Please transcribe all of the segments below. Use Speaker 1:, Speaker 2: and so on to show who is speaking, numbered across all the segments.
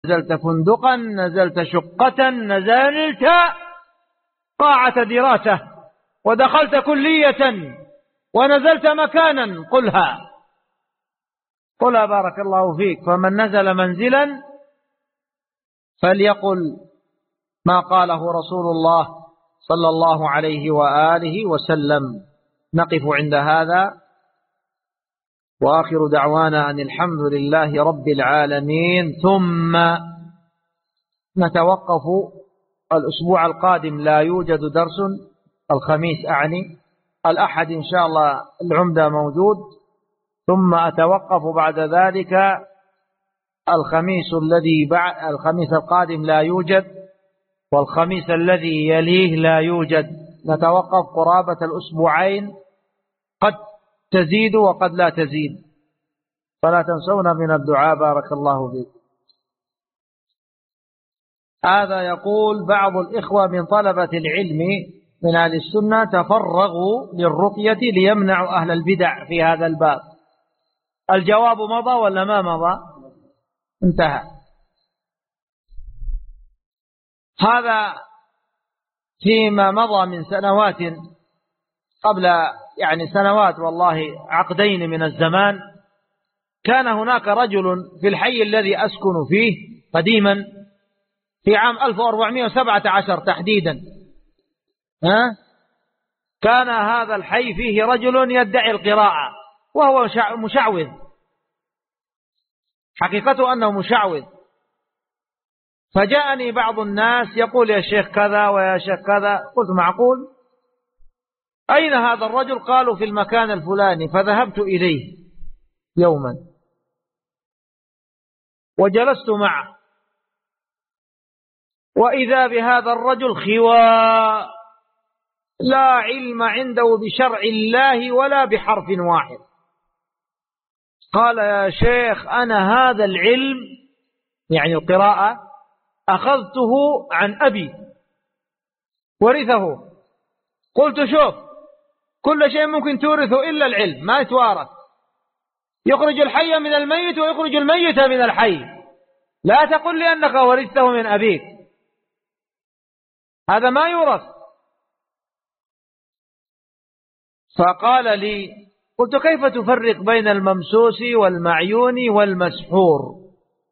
Speaker 1: نزلت فندقا، نزلت شقة، نزلت قاعة دراسة، ودخلت كلية، ونزلت مكانا، قلها بارك الله فيك. فمن نزل منزلا فليقل ما قاله رسول الله صلى الله عليه وآله وسلم. نقف عند هذا، وآخر دعوانا أن الحمد لله رب العالمين. ثم نتوقف الأسبوع القادم، لا يوجد درس، الخميس أعني، الأحد إن شاء الله العمدة موجود، ثم أتوقف بعد ذلك. الخميس القادم لا يوجد، والخميس الذي يليه لا يوجد. نتوقف قرابة الأسبوعين، قد تزيد وقد لا تزيد، فلا تنسونا من الدعاء بارك الله فيك. هذا يقول بعض الإخوة من طلبة العلم من أهل السنة تفرغوا للرقية ليمنعوا أهل البدع في هذا الباب. الجواب مضى ولا ما مضى؟ انتهى. هذا فيما مضى من سنوات، قبل سنوات والله عقدين من الزمان، كان هناك رجل في الحي الذي أسكن فيه قديما في عام 1417 تحديدا، كان هذا الحي فيه رجل يدعي القراءة وهو مشعوذ، حقيقته أنه مشعوذ. فجاءني بعض الناس يقول يا شيخ كذا ويا شيخ كذا. قلت معقول؟ أين هذا الرجل؟ قالوا في المكان الفلاني. فذهبت إليه يوما وجلست معه، وإذا بهذا الرجل خواء، لا علم عنده بشرع الله ولا بحرف واحد. قال يا شيخ أنا هذا العلم، يعني القراءة، أخذته عن أبي ورثه. قلت شوف، كل شيء ممكن تورثه إلا العلم، ما يتوارث. يخرج الحي من الميت ويخرج الميت من الحي. لا تقل لي أنك ورثته من أبيك، هذا ما يورث. فقال لي، قلت كيف تفرق بين الممسوس والمعيون والمسحور؟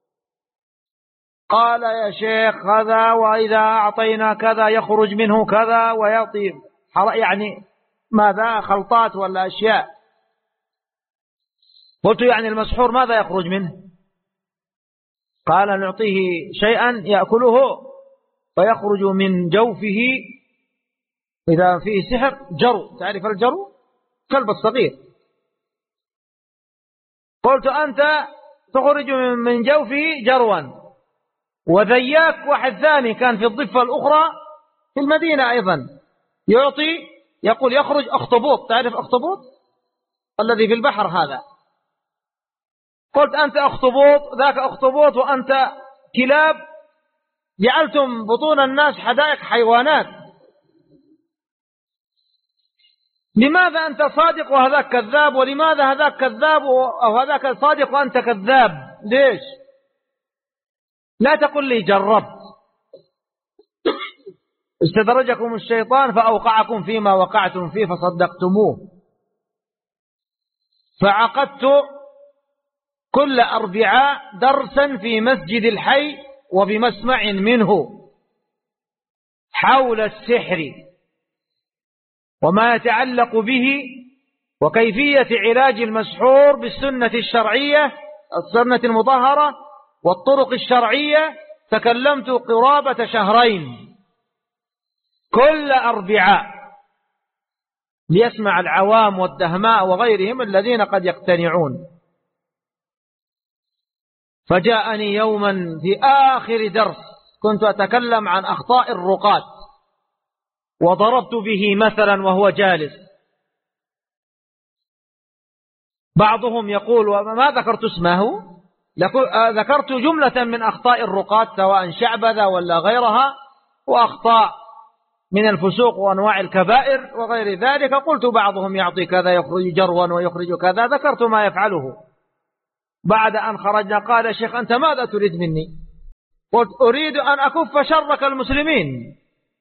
Speaker 1: قال يا شيخ هذا، وإذا أعطينا كذا يخرج منه كذا، ويعطي ماذا، خلطات ولا أشياء. قلت يعني المسحور ماذا يخرج منه؟ قال نعطيه شيئا يأكله فيخرج من جوفه إذا فيه سحر جرو. تعرف الجرو؟ كلب الصغير. قلت أنت تخرج من جوفه جروا. وذياك واحد ثاني كان في الضفة الأخرى في المدينة أيضا يقول يخرج أخطبوط. تعرف أخطبوط الذي في البحر هذا؟ قلت أنت أخطبوط، ذاك أخطبوط، وأنت كلاب، جعلتم بطون الناس حدائق حيوانات. لماذا أنت صادق وهذاك كذاب؟ ولماذا هذاك كذاب أو هذاك صادق وأنت كذاب؟ ليش؟ لا تقل لي جربت. استدرجكم الشيطان فأوقعكم فيما وقعتم فيه فصدقتموه. فعقدت كل أربعاء درسا في مسجد الحي وبمسمع منه حول السحر وما يتعلق به، وكيفية علاج المسحور بالسنة الشرعية، السنة المطهرة، والطرق الشرعية. تكلمت قرابة شهرين كل أربعاء ليسمع العوام والدهماء وغيرهم الذين قد يقتنعون. فجاءني يوما في آخر درس كنت أتكلم عن أخطاء الرقاة، وضربت به مثلا وهو جالس. بعضهم يقول، وما ذكرت اسمه، ذكرت جملة من أخطاء الرقاة سواء شعبذة ولا غيرها، وأخطاء من الفسوق وأنواع الكبائر وغير ذلك. قلت بعضهم يعطي كذا يخرج جروا ويخرج كذا، ذكرت ما يفعله. بعد أن خرجنا قال يا شيخ أنت ماذا تريد مني؟ قلت أريد أن أكف شرك المسلمين.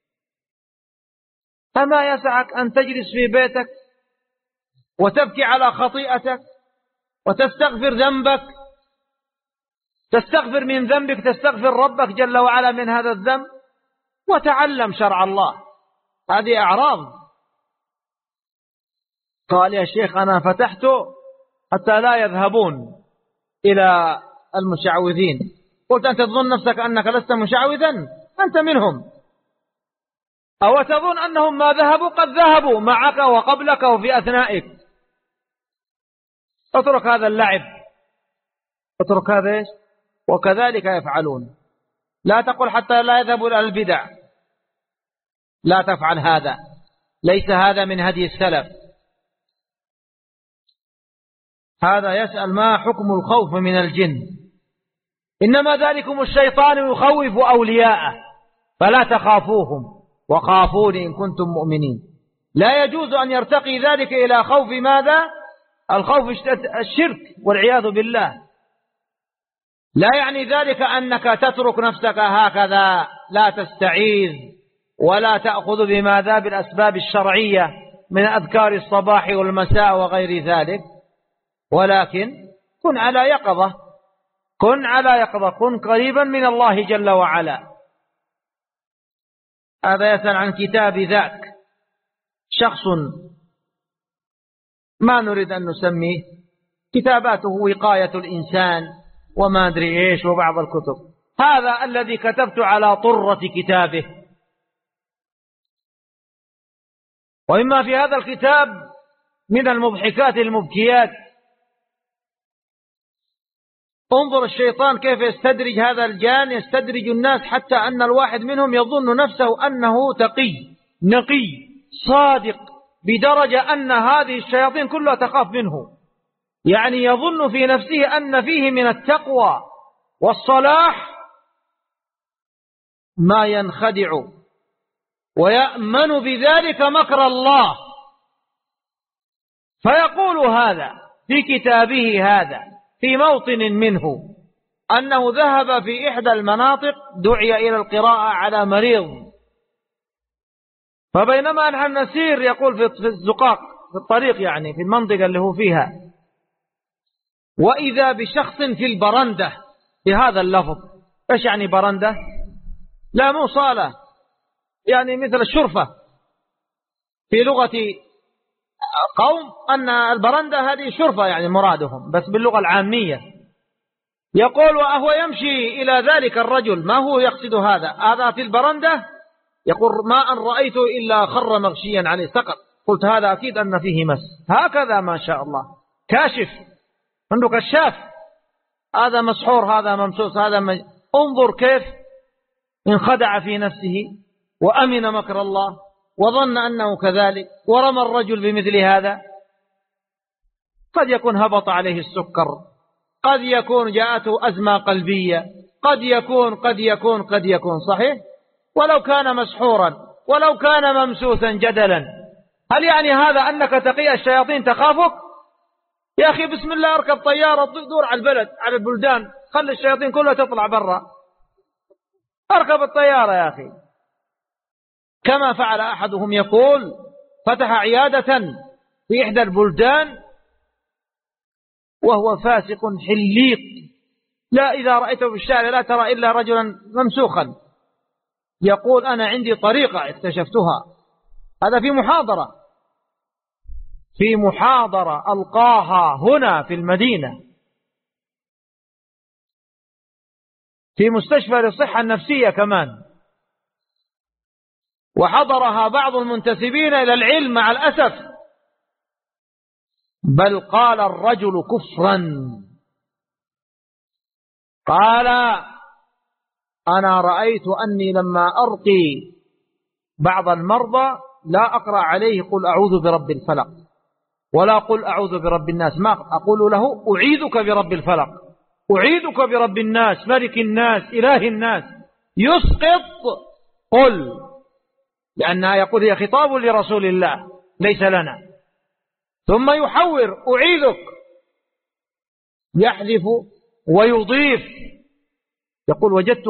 Speaker 1: فما يسعك أن تجلس في بيتك وتبكي على خطيئتك وتستغفر ذنبك، تستغفر من ذنبك، تستغفر ربك جل وعلا من هذا الذنب، وتعلم شرع الله. هذه أعراض. قال يا شيخ أنا فتحت حتى لا يذهبون إلى المشعوذين. قلت أنت تظن نفسك أنك لست مشعوذا؟ أنت منهم. أو تظن أنهم ما ذهبوا؟ قد ذهبوا معك وقبلك وفي أثنائك. اترك هذا اللعب، اترك هذا. وكذلك يفعلون. لا تقل حتى لا يذهبوا إلى البدع، لا تفعل هذا، ليس هذا من هدي السلف. هذا يسأل ما حكم الخوف من الجن؟ إنما ذلكم الشيطان يخوف أولياءه فلا تخافوهم وخافوني إن كنتم مؤمنين. لا يجوز أن يرتقي ذلك إلى خوف ماذا؟ الخوف الشرك والعياذ بالله. لا يعني ذلك أنك تترك نفسك هكذا لا تستعيذ ولا تأخذ بماذا؟ بالأسباب الشرعية من أذكار الصباح والمساء وغير ذلك، ولكن كن على يقظة، كن على يقظة، كن قريبا من الله جل وعلا. هذا يسأل عن كتاب ذاك. شخص ما نريد أن نسميه، كتاباته وقاية الإنسان وما أدري إيش وبعض الكتب. هذا الذي كتبت على طرة كتابه. وإما في هذا الكتاب من المضحكات المبكيات. انظر الشيطان كيف يستدرج هذا الجان، يستدرج الناس حتى أن الواحد منهم يظن نفسه أنه تقي نقي صادق، بدرجة أن هذه الشياطين كلها تخاف منه. يعني يظن في نفسه أن فيه من التقوى والصلاح ما ينخدع، ويأمن بذلك مكر الله. فيقول هذا في كتابه هذا في موطن منه أنه ذهب في إحدى المناطق دعي إلى القراءة على مريض، فبينما نحن نسير يقول في الزقاق في الطريق، يعني في المنطقة اللي هو فيها، وإذا بشخص في البرندة بهذا اللفظ. إيش يعني برندة؟ لا مو صالة، يعني مثل الشرفة في لغة قوم، أن البرندة هذه شرفة يعني مرادهم، بس باللغة العامية. يقول وهو يمشي إلى ذلك الرجل، ما هو يقصد هذا في البرندة، يقول ما أن رأيته إلا خر مغشيا عليه سقط. قلت هذا أكيد أن فيه مس. هكذا ما شاء الله كاشف عنده كشاف، هذا مسحور هذا ممسوس هذا انظر كيف انخدع في نفسه وأمن مكر الله وظن أنه كذلك ورمى الرجل بمثل هذا. قد يكون هبط عليه السكر، قد يكون جاءته أزمة قلبية، قد يكون صحيح. ولو كان مسحورا ولو كان ممسوسا جدلا، هل يعني هذا أنك تقي الشياطين تخافك؟ يا أخي بسم الله اركب طيارة دور على البلد على البلدان، خلي الشياطين كلها تطلع برا، اركب الطيارة يا أخي. كما فعل أحدهم يقول فتح عيادة في إحدى البلدان وهو فاسق حليق، لا إذا رأيته في الشارع لا ترى إلا رجلا ممسوخا. يقول أنا عندي طريقة اكتشفتها، هذا في محاضرة ألقاها هنا في المدينة في مستشفى للصحة النفسية كمان، وحضرها بعض المنتسبين إلى العلم مع الأسف، بل قال الرجل كفرا، قال أنا رأيت أني لما أرقي بعض المرضى لا أقرأ عليه قل أعوذ برب الفلق ولا قل أعوذ برب الناس، ما أقول له أعيذك برب الفلق، أعيذك برب الناس ملك الناس إله الناس، يسقط قل، لأنها يقول هي خطاب لرسول الله ليس لنا، ثم يحور أعيذك، يحذف ويضيف. يقول وجدت